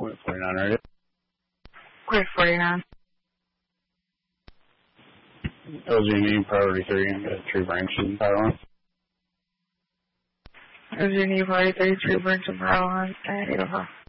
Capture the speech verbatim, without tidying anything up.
Point forty-nine, right? Point forty-nine. L G and E, priority three, and got tree branch and power line. L G and E, priority three, tree branch and power line, and Eagle High.